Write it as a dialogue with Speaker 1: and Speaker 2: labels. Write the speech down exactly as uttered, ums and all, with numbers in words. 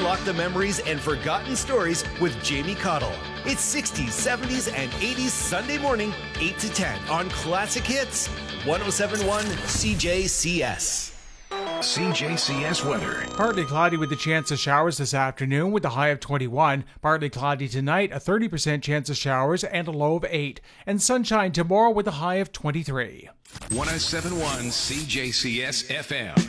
Speaker 1: unlock the memories and forgotten stories with Jamie Cottle. It's sixties, seventies, and eighties Sunday morning, eight to ten on Classic Hits, one oh seven point one C J C S.
Speaker 2: C J C S weather.
Speaker 3: Partly cloudy with a chance of showers this afternoon with a high of twenty-one. Partly cloudy tonight, a thirty percent chance of showers and a low of eight. And sunshine tomorrow with a high of twenty-three.
Speaker 2: one oh seven point one C J C S F M.